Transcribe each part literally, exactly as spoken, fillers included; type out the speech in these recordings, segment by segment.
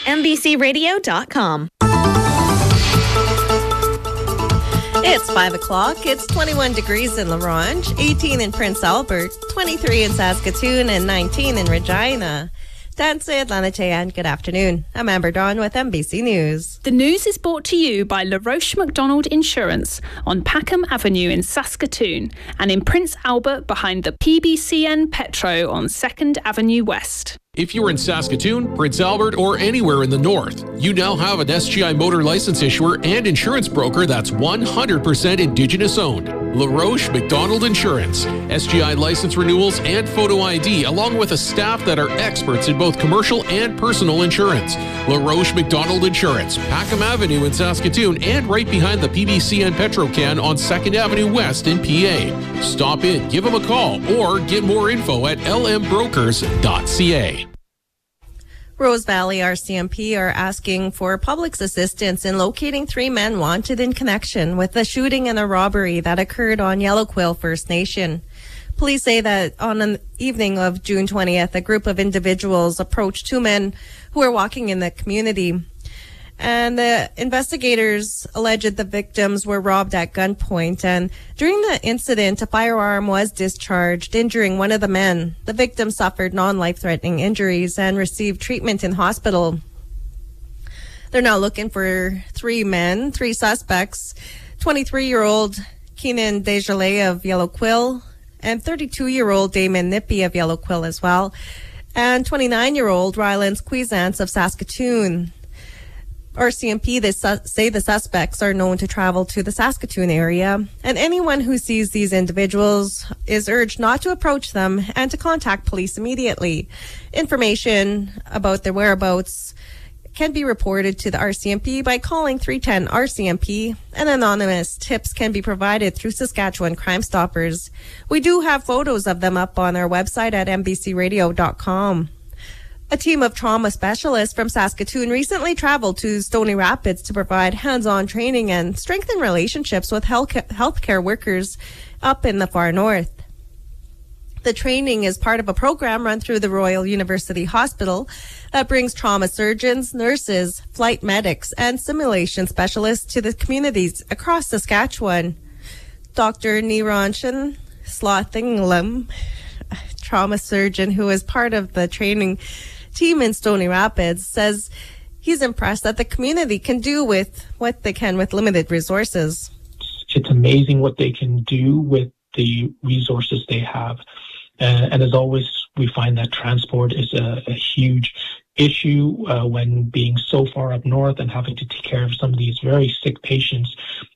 M B C radio dot com. It's five o'clock. It's twenty-one degrees in La Ronge, eighteen in Prince Albert, twenty-three in Saskatoon, and nineteen in Regina. That's it, and good afternoon. I'm Amber Dawn with M B C News. The news is brought to you by La Roche McDonald Insurance on Packham Avenue in Saskatoon and in Prince Albert behind the P B C N Petro on second Avenue West. If you're in Saskatoon, Prince Albert, or anywhere in the north, you now have an S G I motor license issuer and insurance broker that's one hundred percent Indigenous owned. La Roche McDonald Insurance. S G I license renewals and photo I D, along with a staff that are experts in both commercial and personal insurance. La Roche McDonald Insurance, Packham Avenue in Saskatoon, and right behind the P B C N Petrocan on second Avenue West in P A. Stop in, give them a call, or get more info at l m brokers dot c a. Rose Valley R C M P are asking for public's assistance in locating three men wanted in connection with the shooting and a robbery that occurred on Yellow Quill First Nation. Police say that on an evening of June twentieth, a group of individuals approached two men who were walking in the community. And the investigators alleged the victims were robbed at gunpoint. And during the incident, a firearm was discharged, injuring one of the men. The victim suffered non-life-threatening injuries and received treatment in hospital. They're now looking for three men, three suspects, twenty-three-year-old Keenan Desjardins of Yellow Quill, and thirty-two-year-old Damon Nippy of Yellow Quill as well, and twenty-nine-year-old Rylands Cuisance of Saskatoon. R C M P they su- say the suspects are known to travel to the Saskatoon area, and anyone who sees these individuals is urged not to approach them and to contact police immediately. Information about their whereabouts can be reported to the R C M P by calling three one zero R C M P, and anonymous tips can be provided through Saskatchewan Crime Stoppers. We do have photos of them up on our website at m b c radio dot com. A team of trauma specialists from Saskatoon recently traveled to Stony Rapids to provide hands-on training and strengthen relationships with health healthcare workers up in the far north. The training is part of a program run through the Royal University Hospital that brings trauma surgeons, nurses, flight medics, and simulation specialists to the communities across Saskatchewan. Doctor Niranjan Slothinglam, trauma surgeon who is part of the training team in Stony Rapids, says he's impressed that the community can do with what they can with limited resources. It's amazing what they can do with the resources they have. Uh, and as always, we find that transport is a, a huge issue uh, when being so far up north and having to take care of some of these very sick patients,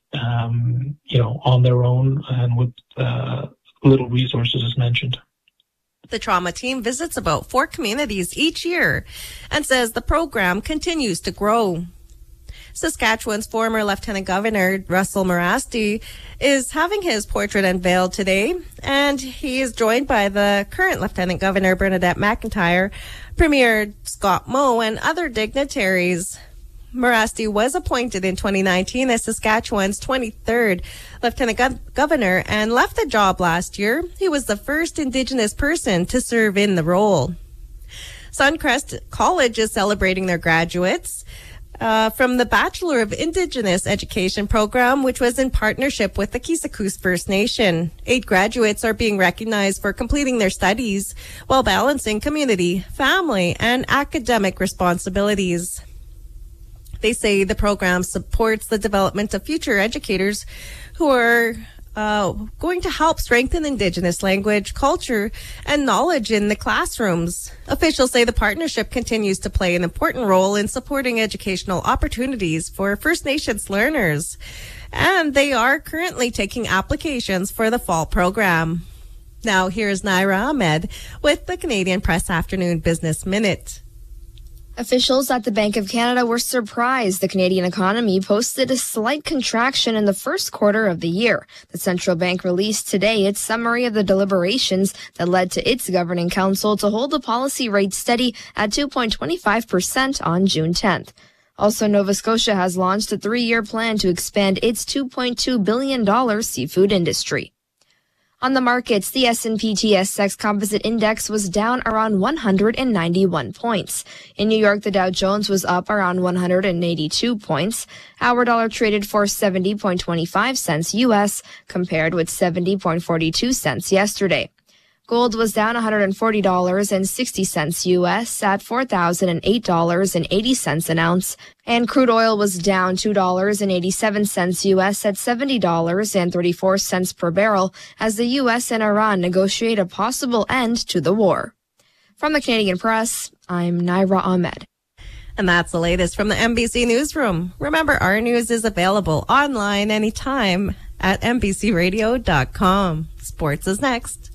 um, you know, on their own and with uh, little resources, as mentioned. The trauma team visits about four communities each year and says the program continues to grow. Saskatchewan's former Lieutenant Governor Russell Morasti is having his portrait unveiled today, and he is joined by the current Lieutenant Governor Bernadette McIntyre, Premier Scott Moe, and other dignitaries. Morasti was appointed in twenty nineteen as Saskatchewan's twenty-third Lieutenant Go- Governor and left the job last year. He was the first Indigenous person to serve in the role. Suncrest College is celebrating their graduates uh, from the Bachelor of Indigenous Education program, which was in partnership with the Kisakus First Nation. Eight graduates are being recognized for completing their studies while balancing community, family, and academic responsibilities. They say the program supports the development of future educators who are uh, going to help strengthen Indigenous language, culture, and knowledge in the classrooms. Officials say the partnership continues to play an important role in supporting educational opportunities for First Nations learners, and they are currently taking applications for the fall program. Now, here's Naira Ahmed with the Canadian Press Afternoon Business Minute. Officials at the Bank of Canada were surprised the Canadian economy posted a slight contraction in the first quarter of the year. The central bank released today its summary of the deliberations that led to its governing council to hold the policy rate steady at two point two five percent on June tenth. Also, Nova Scotia has launched a three-year plan to expand its two point two billion dollars seafood industry. On the markets, the S and P T S X Composite Index was down around one hundred ninety-one points. In New York, the Dow Jones was up around one hundred eighty-two points. Our dollar traded for seventy point two five cents U S, compared with seventy point four two cents yesterday. Gold was down one hundred forty dollars and sixty cents U S at four thousand eight dollars and eighty cents an ounce, and crude oil was down two dollars and eighty-seven cents U S at seventy dollars and thirty-four cents per barrel as the U S and Iran negotiate a possible end to the war. From the Canadian Press, I'm Naira Ahmed. And that's the latest from the N B C Newsroom. Remember, our news is available online anytime at N B C radio dot com. Sports is next.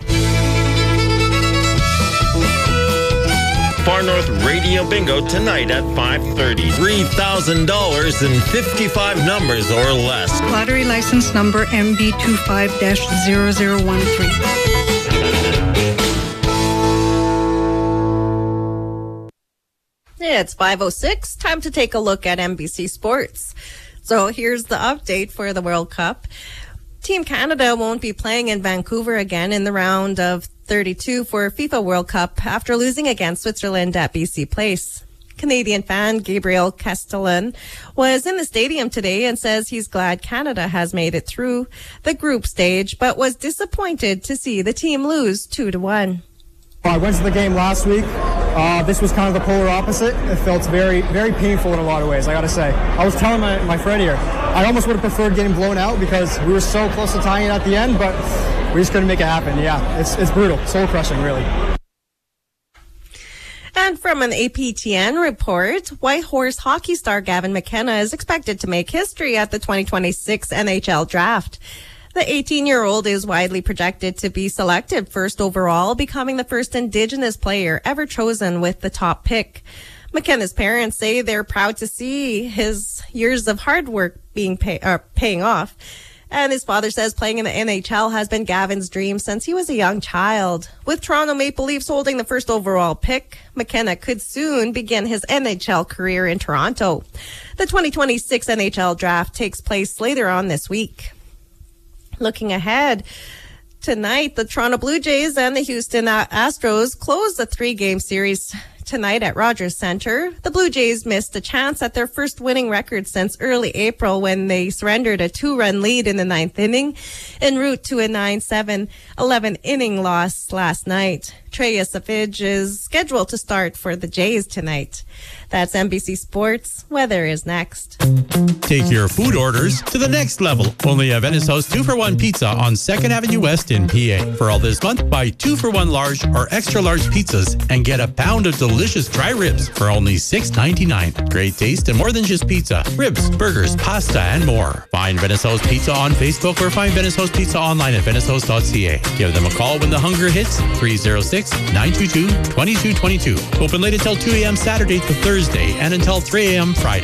Far North Radio Bingo tonight at five thirty. three thousand dollars and fifty-five numbers or less. Lottery license number M B two five dash zero zero one three. It's five oh six. Time to take a look at N B C Sports. So here's the update for the World Cup. Team Canada won't be playing in Vancouver again in the round of thirty-two for FIFA World Cup after losing against Switzerland at B C Place. Canadian fan Gabriel Castellan was in the stadium today and says he's glad Canada has made it through the group stage, but was disappointed to see the team lose two to one. I went to the game last week. Uh, this was kind of the polar opposite. It felt very, very painful in a lot of ways, I gotta say. I was telling my, my friend here, I almost would have preferred getting blown out because we were so close to tying it at the end, but we just couldn't make it happen. Yeah, it's it's brutal, soul-crushing, really. And from an A P T N report, Whitehorse hockey star Gavin McKenna is expected to make history at the twenty twenty-six N H L draft. The eighteen-year-old is widely projected to be selected first overall, becoming the first Indigenous player ever chosen with the top pick. McKenna's parents say they're proud to see his years of hard work being pay, uh, paying off. And his father says playing in the N H L has been Gavin's dream since he was a young child. With Toronto Maple Leafs holding the first overall pick, McKenna could soon begin his N H L career in Toronto. The twenty twenty-six N H L draft takes place later on this week. Looking ahead, tonight, the Toronto Blue Jays and the Houston Astros close the three-game series tonight at Rogers Centre. The Blue Jays missed a chance at their first winning record since early April when they surrendered a two-run lead in the ninth inning en route to a nine seven eleven inning loss last night. Trey Yesavage is scheduled to start for the Jays tonight. That's N B C Sports. Weather is next. Take your food orders to the next level. Only at Venice House two for one Pizza on second Avenue West in P A. For all this month, buy two for one large or extra large pizzas and get a pound of delicious dry ribs for only six ninety-nine. Great taste and more than just pizza. Ribs, burgers, pasta, and more. Find Venice House Pizza on Facebook or find Venice House Pizza online at venice house dot c a. Give them a call when the hunger hits, three oh six, nine two two, two two two two. Open late until two a.m. Saturday to Thursday and until three a.m. Friday.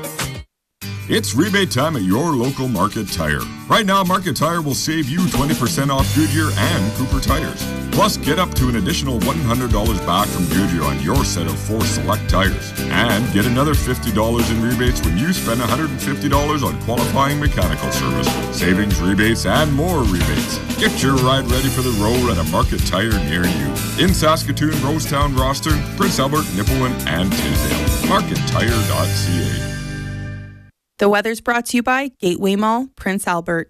It's rebate time at your local Market Tire. Right now, Market Tire will save you twenty percent off Goodyear and Cooper tires. Plus, get up to an additional one hundred dollars back from Goodyear on your set of four select tires. And get another fifty dollars in rebates when you spend one hundred fifty dollars on qualifying mechanical service. Savings, rebates, and more rebates. Get your ride ready for the road at a Market Tire near you. In Saskatoon, Rosetown, Rosthern, Prince Albert, Nipawin, and Tisdale. market tire dot c a. The weather's brought to you by Gateway Mall, Prince Albert.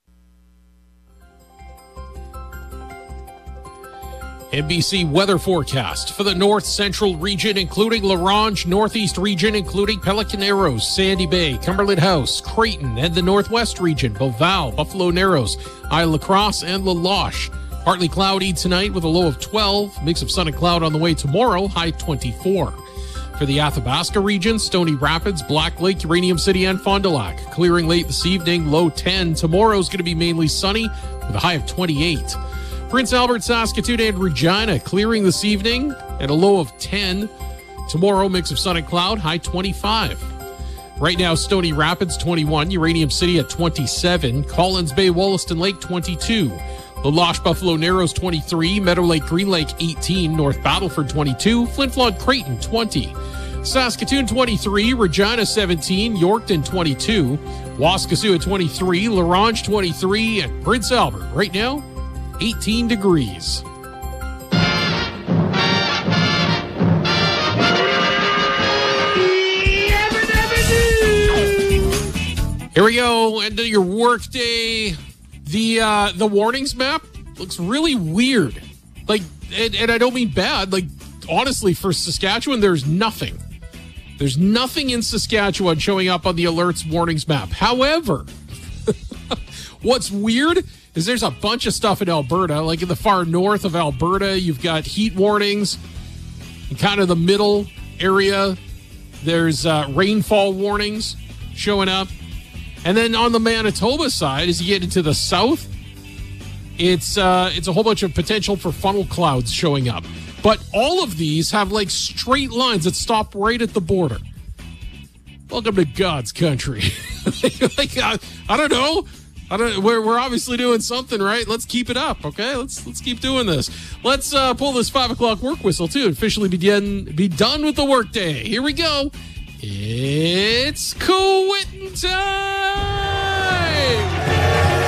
N B C weather forecast for the north central region, including La Ronge, northeast region, including Pelican Arrows, Sandy Bay, Cumberland House, Creighton, and the northwest region, Beauval, Buffalo Narrows, Isle La Crosse, and La Loche. Partly cloudy tonight with a low of twelve. Mix of sun and cloud on the way tomorrow, high twenty-four. For the Athabasca region, Stony Rapids, Black Lake, Uranium City, and Fond du Lac. Clearing late this evening, low ten. Tomorrow's going to be mainly sunny with a high of twenty-eight. Prince Albert, Saskatoon, and Regina clearing this evening at a low of ten. Tomorrow, mix of sun and cloud, high twenty-five. Right now, Stony Rapids, twenty-one. Uranium City at twenty-seven. Collins Bay, Wollaston Lake, twenty-two. La Loche, Buffalo Narrows, twenty-three. Meadow Lake, Green Lake, eighteen. North Battleford, twenty-two. Flin Flon, Creighton, twenty. Saskatoon, twenty-three. Regina, seventeen. Yorkton, twenty-two. Waskesiu at twenty-three. La Ronge, twenty-three. And Prince Albert, right now, eighteen degrees. Here we go, end of your work day. The uh, the warnings map looks really weird. Like, and, and I don't mean bad. Like, honestly, for Saskatchewan, there's nothing. There's nothing in Saskatchewan showing up on the alerts warnings map. However, what's weird is there's a bunch of stuff in Alberta. Like in the far north of Alberta, you've got heat warnings. In kind of the middle area, there's uh, rainfall warnings showing up. And then on the Manitoba side, as you get into the south, it's uh, it's a whole bunch of potential for funnel clouds showing up. But all of these have like straight lines that stop right at the border. Welcome to God's country. like, I, I don't know. I don't. We're we're obviously doing something right. Let's keep it up, okay? Let's let's keep doing this. Let's uh, pull this five o'clock work whistle too. Officially begin be done with the workday. Here we go. It's quitting time.